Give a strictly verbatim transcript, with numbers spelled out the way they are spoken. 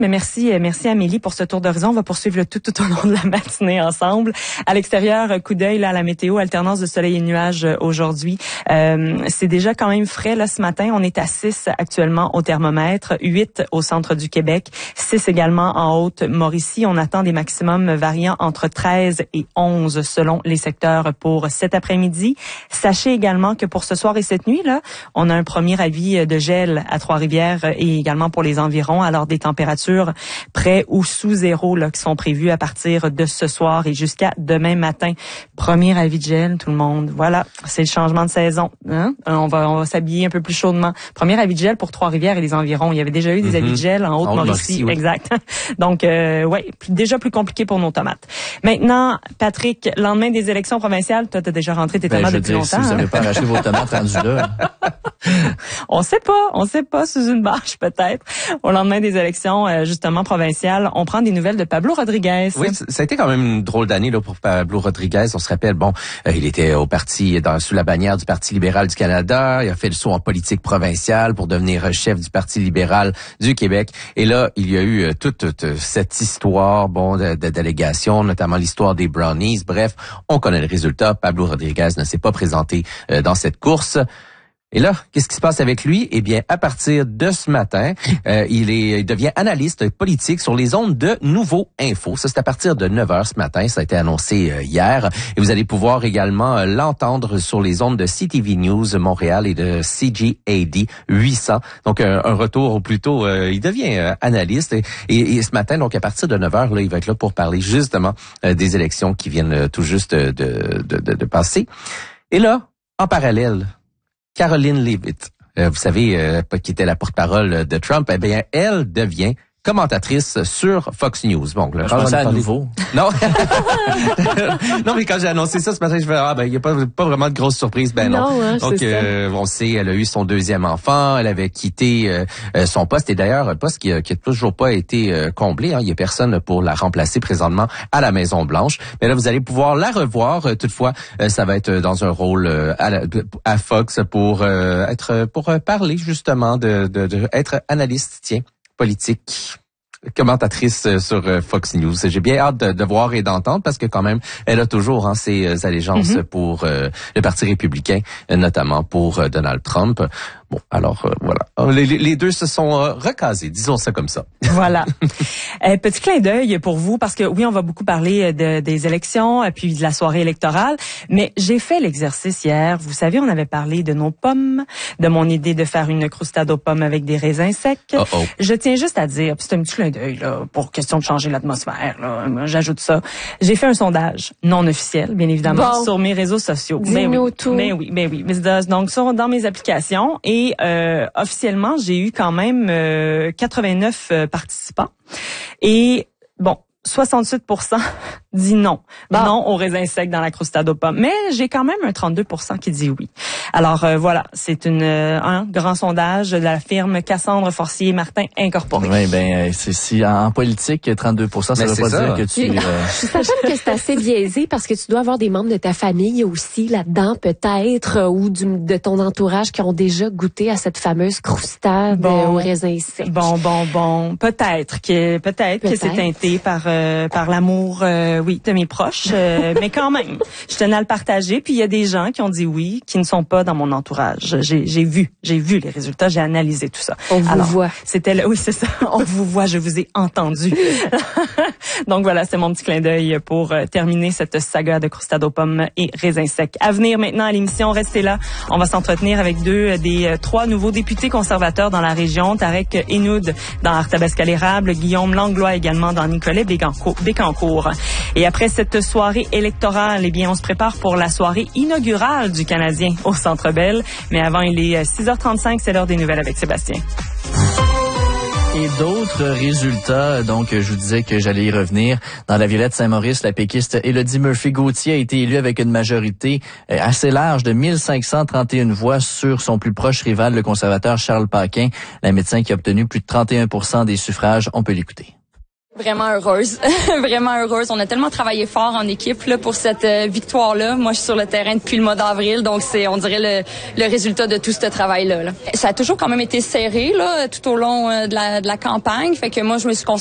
Mais merci, merci Amélie pour ce tour d'horizon. On va poursuivre le tout tout au long de la matinée ensemble. À l'extérieur, coup d'œil là à la météo, alternance de soleil et nuages aujourd'hui. Euh, c'est déjà quand même frais là ce matin. On est à six actuellement au thermomètre, huit au centre du Québec, six également en Haute-Mauricie. On attend des maximums variant entre treize et onze selon les secteurs pour cet après-midi. Sachez également que pour ce soir et cette nuit là, on a un premier avis de gel à Trois-Rivières et également pour les environs. Alors des températures près ou sous zéro là, qui sont prévus à partir de ce soir et jusqu'à demain matin. Premier avis de gel, tout le monde. Voilà, c'est le changement de saison. Hein? On va, on va s'habiller un peu plus chaudement. Premier avis de gel pour Trois-Rivières et les environs. Il y avait déjà eu des mm-hmm. avis de gel en Haute-Mauricie. Oui. Exact. Donc, euh, ouais, déjà plus compliqué pour nos tomates. Maintenant, Patrick, lendemain des élections provinciales, toi, t'as déjà rentré tes ben, tomates je depuis dire, longtemps. Si vous hein? n'avez pas arraché vos tomates rendues là. On sait pas, on sait pas sous une bâche peut-être. Au lendemain des élections, euh, justement provinciales, on prend des nouvelles de Pablo Rodriguez. Oui, ça a été quand même une drôle d'année là pour Pablo Rodriguez. On se rappelle, bon, euh, il était au parti dans sous la bannière du Parti libéral du Canada. Il a fait le saut en politique provinciale pour devenir chef du Parti libéral du Québec. Et là, il y a eu euh, toute, toute cette histoire, bon, de, de délégation, notamment l'histoire des Brownies. Bref, on connaît le résultat. Pablo Rodriguez ne s'est pas présenté euh, dans cette course. Et là, qu'est-ce qui se passe avec lui? Eh bien, à partir de ce matin, euh, il, est, il devient analyste politique sur les ondes de Nouveau Info. Ça, c'est à partir de neuf heures ce matin. Ça a été annoncé euh, hier. Et vous allez pouvoir également euh, l'entendre sur les ondes de C T V News Montréal et de C G A D huit cents. Donc, euh, un retour, ou plutôt, euh, il devient euh, analyste. Et, et, et ce matin, donc, à partir de neuf heures, là, il va être là pour parler justement euh, des élections qui viennent euh, tout juste de, de, de, de passer. Et là, en parallèle, Caroline Leavitt, euh, vous savez, euh, qui était la porte-parole de Trump, eh bien, elle devient commentatrice sur Fox News. Bon, là, je pensais à parlé... nouveau. Non. Non, mais quand j'ai annoncé ça ce matin, je me ah ben il y a pas pas vraiment de grosse surprise, ben non. non hein, Donc euh, on sait, elle a eu son deuxième enfant, elle avait quitté euh, son poste et d'ailleurs un poste qui a, qui a toujours pas été euh, comblé. Hein. Il y a personne pour la remplacer présentement à la Maison Blanche. Mais là vous allez pouvoir la revoir. Euh, toutefois, euh, ça va être dans un rôle euh, à, la, à Fox pour euh, être pour euh, parler justement de, de, de être analyste, tiens. Politique, commentatrice sur Fox News. J'ai bien hâte de, de voir et d'entendre parce que quand même, elle a toujours hein, ses allégeances mm-hmm. pour euh, le Parti républicain, notamment pour euh, Donald Trump. Bon, alors euh, voilà. Les, les deux se sont euh, recasés, disons ça comme ça. Voilà. euh, petit clin d'œil pour vous, parce que oui, on va beaucoup parler de, des élections, puis de la soirée électorale, mais j'ai fait l'exercice hier. Vous savez, on avait parlé de nos pommes, de mon idée de faire une crustade aux pommes avec des raisins secs. Oh oh. Je tiens juste à dire, puis c'est un petit clin d'œil là, pour question de changer l'atmosphère. Là, j'ajoute ça. J'ai fait un sondage non officiel, bien évidemment, bon. sur mes réseaux sociaux. Dis-nous ben oui, tout. Ben oui, ben oui. Donc sur, dans mes applications et Et euh, officiellement, j'ai eu quand même euh, quatre-vingt-neuf euh, participants. Et bon, soixante-huit pour cent dit non. Bon. Non au raisin sec dans la crustade aux pommes. Mais j'ai quand même un trente-deux pour cent qui dit oui. Alors euh, voilà, c'est une euh, un grand sondage de la firme Cassandre Forcier Martin Incorporée. Oui, ben c'est si en politique trente-deux pour cent ça veut pas ça. dire que tu euh... Je suis certaine que c'est assez biaisé parce que tu dois avoir des membres de ta famille aussi là-dedans peut-être ou du, de ton entourage qui ont déjà goûté à cette fameuse croustade bon. au raisin sec. Bon bon bon, peut-être que peut-être, peut-être. que c'est teinté par euh, par l'amour euh, oui, de mes proches, euh, mais quand même, je tenais à le partager. Puis il y a des gens qui ont dit oui, qui ne sont pas dans mon entourage. J'ai, j'ai vu, j'ai vu les résultats, j'ai analysé tout ça. On vous Alors, voit. C'était le, oui, c'est ça. On vous voit, je vous ai entendu. Donc voilà, c'est mon petit clin d'œil pour euh, terminer cette saga de crustade aux pommes et raisins secs. À venir maintenant à l'émission, restez là. On va s'entretenir avec deux des euh, trois nouveaux députés conservateurs dans la région, Tarek Henoud dans Arthabasca-l'Érable, Guillaume Langlois également dans Nicolet-Bécancour. Et après cette soirée électorale, eh bien, on se prépare pour la soirée inaugurale du Canadien au Centre Bell. Mais avant, il est six heures trente-cinq, c'est l'heure des nouvelles avec Sébastien. Et d'autres résultats, donc je vous disais que j'allais y revenir. Dans la Villette-Saint-Maurice, la péquiste Élodie Murphy-Gauthier a été élue avec une majorité assez large de mille cinq cent trente et une voix sur son plus proche rival, le conservateur Charles Paquin, la médecin qui a obtenu plus de trente et un pour cent des suffrages. On peut l'écouter. Vraiment heureuse, vraiment heureuse. On a tellement travaillé fort en équipe là, pour cette euh, victoire-là. Moi, je suis sur le terrain depuis le mois d'avril, donc c'est, on dirait, le, le résultat de tout ce travail-là. Là. Ça a toujours quand même été serré là, tout au long euh, de, la, de la campagne. Fait que moi, je me suis